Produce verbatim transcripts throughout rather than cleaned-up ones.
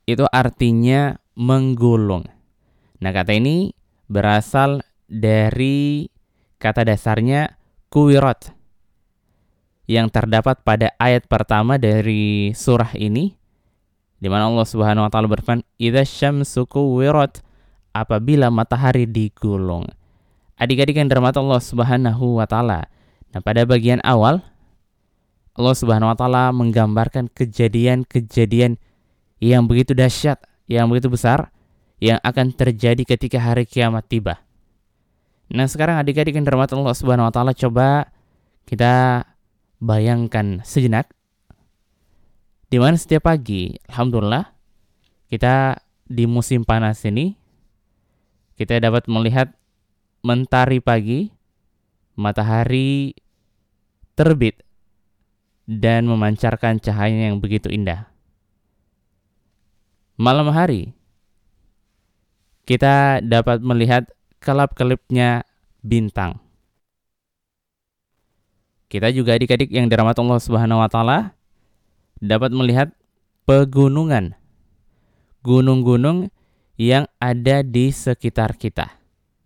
itu artinya menggulung. Nah, kata ini berasal dari kata dasarnya kuwirat yang terdapat pada ayat pertama dari surah ini, di mana Allah Subhanahu wa taala berfirman, "Idza syamsu kuwirat," apabila matahari digulung. Adik-adik yang dirahmati Allah Subhanahu wa taala. Nah, pada bagian awal Allah Subhanahu wa taala menggambarkan kejadian-kejadian yang begitu dahsyat, yang begitu besar, yang akan terjadi ketika hari kiamat tiba. Nah, sekarang adik-adik yang dirahmati Allah Subhanahu wa taala, coba kita bayangkan sejenak di mana setiap pagi, alhamdulillah, kita di musim panas ini kita dapat melihat mentari pagi, matahari terbit dan memancarkan cahaya yang begitu indah. Malam hari, kita dapat melihat kelap-kelipnya bintang. Kita juga adik-adik yang dirahmati Allah Subhanahu wa taala dapat melihat pegunungan, gunung-gunung yang ada di sekitar kita.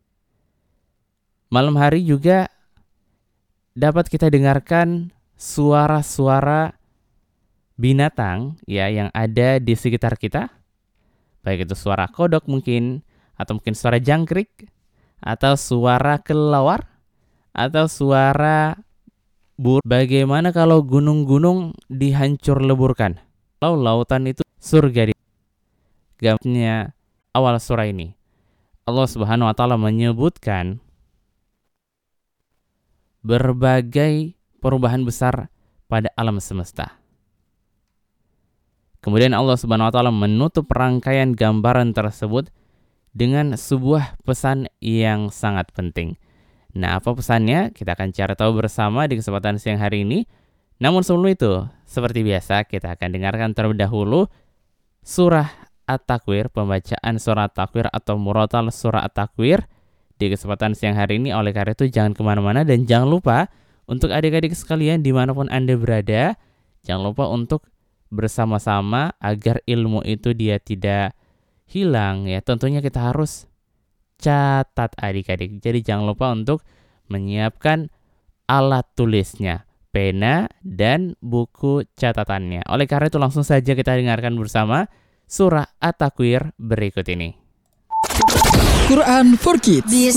Malam hari juga dapat kita dengarkan suara-suara binatang ya yang ada di sekitar kita. Baik itu suara kodok mungkin, atau mungkin suara jangkrik, atau suara kelelawar, atau suara burung. Bagaimana kalau gunung-gunung dihancur leburkan? Kalau lautan itu surga. Di gambarnya awal surah ini, Allah Subhanahu wa taala menyebutkan berbagai perubahan besar pada alam semesta. Kemudian Allah Subhanahu wa taala menutup rangkaian gambaran tersebut dengan sebuah pesan yang sangat penting. Nah, apa pesannya? Kita akan cari tahu bersama di kesempatan siang hari ini. Namun sebelum itu, seperti biasa kita akan dengarkan terlebih dahulu surah At-Takwir, pembacaan surah At-Takwir atau murotal surah At-Takwir di kesempatan siang hari ini. Oleh karena itu jangan kemana-mana dan jangan lupa untuk adik-adik sekalian dimanapun Anda berada, jangan lupa untuk bersama-sama agar ilmu itu dia tidak hilang ya. Tentunya kita harus catat adik-adik. Jadi jangan lupa untuk menyiapkan alat tulisnya, pena dan buku catatannya. Oleh karena itu langsung saja kita dengarkan bersama surah At-Takwir berikut ini. Quran for Kids.